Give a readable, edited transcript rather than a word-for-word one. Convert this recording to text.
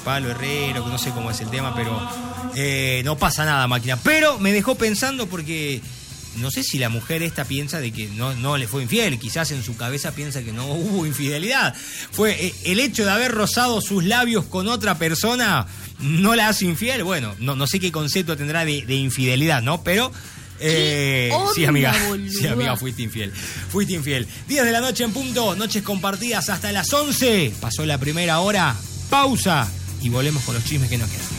palo herrero, que no sé cómo es el tema, pero no pasa nada, máquina. Pero me dejó pensando porque no sé si la mujer esta piensa de que no le fue infiel, quizás en su cabeza piensa que no hubo infidelidad. Fue el hecho de haber rozado sus labios con otra persona, no la hace infiel. Bueno, no sé qué concepto tendrá de infidelidad, ¿no? Pero... sí, amiga, fuiste infiel. 10 de la noche en punto, noches compartidas hasta las 11. Pasó la primera hora, pausa y volvemos con los chismes que nos quedan.